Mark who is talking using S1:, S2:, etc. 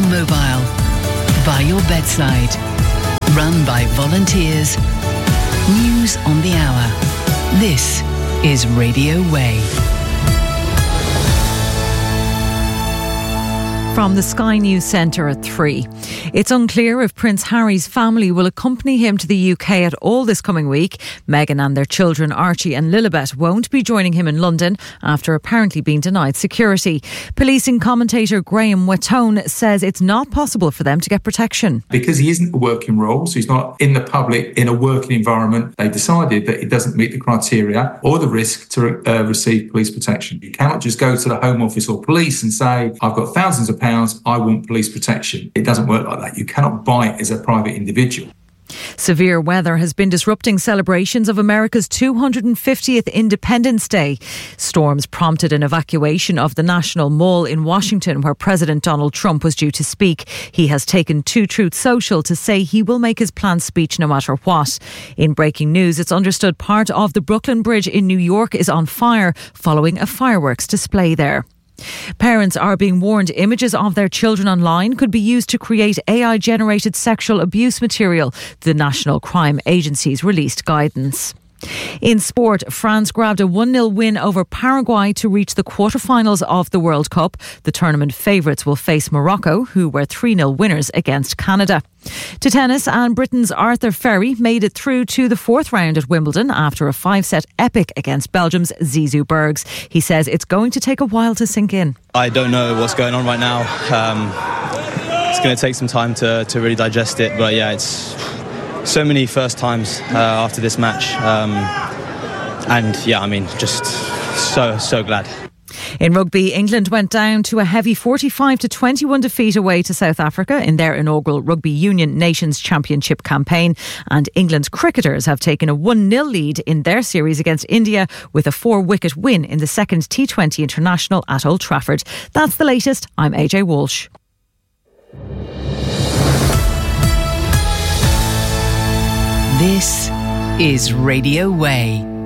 S1: mobile, by your bedside, run by volunteers. News on the hour. This is Radio Way.
S2: From the Sky News Centre at 3. It's unclear if Prince Harry's family will accompany him to the UK at all this coming week. Meghan and their children Archie and Lilibet won't be joining him in London after apparently being denied security. Policing commentator Graham Wettone says it's not possible for them to get protection.
S3: Because he isn't a working role, so he's not in the public in a working environment, they decided that it doesn't meet the criteria or the risk to receive police protection. You cannot just go to the Home Office or police and say, I've got thousands of pounds, I want police protection. It doesn't work like that. You cannot buy it as a private individual.
S2: Severe weather has been disrupting celebrations of America's 250th Independence Day. Storms prompted an evacuation of the National Mall in Washington, where President Donald Trump was due to speak. He has taken to Truth Social to say he will make his planned speech no matter what. In breaking news, it's understood part of the Brooklyn Bridge in New York is on fire following a fireworks display there. Parents are being warned images of their children online could be used to create AI-generated sexual abuse material. The National Crime Agency's released guidance. In sport, France grabbed a 1-0 win over Paraguay to reach the quarter-finals of the World Cup. The tournament favourites will face Morocco, who were 3-0 winners against Canada. To tennis, and Britain's Arthur Ferry made it through to the fourth round at Wimbledon after a 5-set epic against Belgium's Zizou Bergs. He says it's going to take a while to sink in.
S4: I don't know what's going on right now. It's going to take some time to really digest it, but yeah, it's so many first times after this match, and yeah, I mean, just so glad.
S2: In rugby, England went down to a heavy 45-21 defeat away to South Africa in their inaugural Rugby Union Nations Championship campaign, and England's cricketers have taken a 1-0 lead in their series against India with a 4-wicket win in the second T20 International at Old Trafford. That's the latest. I'm AJ Walsh.
S1: This is Radio Way.